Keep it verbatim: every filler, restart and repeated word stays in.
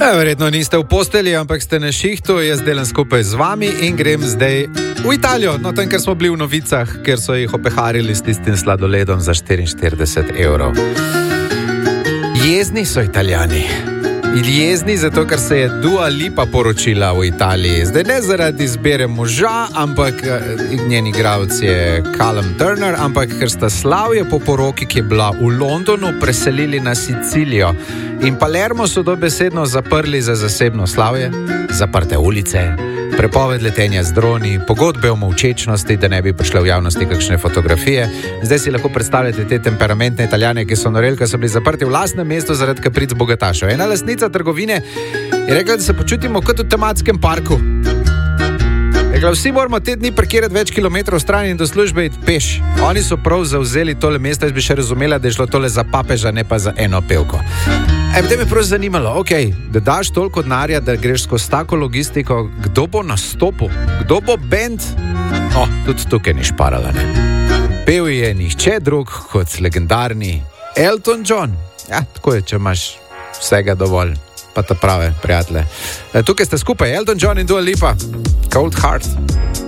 Ja, verjetno niste v postelji, ampak ste na šihtu, jaz delam skupaj z vami in grem zdaj v Italijo. No, tam, ker smo bili v novicah, ker so jih opeharili s tistim sladoledom za štiriinštirideset evrov. Jezni so Italijani. Jezni zato, ker se je Dua Lipa poročila v Italiji. Zdaj ne zaradi izbire moža, ampak njen igralec je Callum Turner, ampak ker sta slavje po poroki, ki je bila v Londonu, preselili na Sicilijo. In Palermo so dobesedno zaprli za zasebno slavje, zaprte ulice, prepoved letenja z droni, pogodbe o molčečnosti, da ne bi prišle v javnosti kakšne fotografije. Zdaj si lahko predstavljate te temperamentne Italijane, ki so noreli, ko so bili zaprti v lastnem mestu zaradi kapric bogatašev. Ena lastnica trgovine je rekla, da se počutimo kot v tematskem parku. Rekla, vsi moramo te dni parkirati več kilometrov stran in do službe iti peš. Oni so prav zavzeli tole mesto, jaz bi še razumela, da je šlo tole za papeža, ne pa za eno pevko. E, potem me prav zanimalo, ok, da daš toliko denarja, da greš skozi tako logistiko, kdo bo nastopil, kdo bo band? No, tudi tukaj ni šparala, ne. Pel je nihče drug kot legendarni Elton John. Ja, tako je, če imaš vsega dovolj, pa ta prave prijatelje. E, tukaj ste skupaj, Elton John in Dua Lipa, Cold Heart.